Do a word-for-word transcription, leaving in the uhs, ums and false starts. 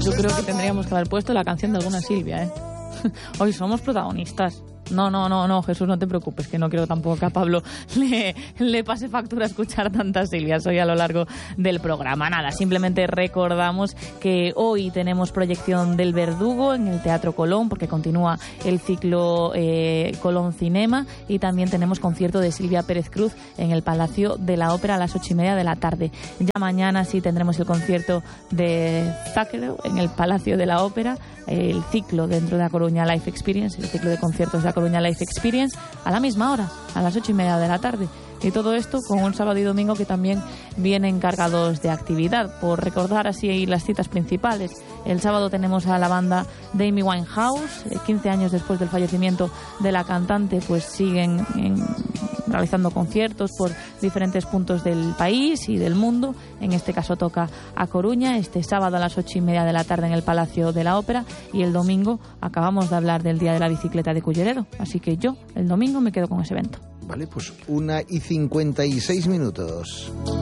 Yo creo que tendríamos que haber puesto la canción de alguna Silvia, ¿eh? Hoy somos protagonistas. No, no, no, no, Jesús, no te preocupes, que no quiero tampoco que a Pablo le, le pase factura escuchar tantas Silvias hoy a lo largo del programa. Nada, simplemente recordamos que hoy tenemos proyección del Verdugo en el Teatro Colón, porque continúa el ciclo eh, Colón Cinema, y también tenemos concierto de Silvia Pérez Cruz en el Palacio de la Ópera a las ocho y media de la tarde. Ya mañana sí tendremos el concierto de Záquero en el Palacio de la Ópera, el ciclo dentro de la Coruña Life Experience, el ciclo de conciertos de la Coruña Life Experience, a la misma hora, a las ocho y media de la tarde. Y todo esto con un sábado y domingo que también vienen cargados de actividad. Por recordar así las citas principales, el sábado tenemos a la banda de Amy Winehouse, quince años después del fallecimiento de la cantante, pues siguen en, realizando conciertos por diferentes puntos del país y del mundo. En este caso toca a Coruña, este sábado a las ocho y media de la tarde en el Palacio de la Ópera, y el domingo acabamos de hablar del Día de la Bicicleta de Culleredo, así que yo el domingo me quedo con ese evento. Vale, pues una y cincuenta y seis minutos.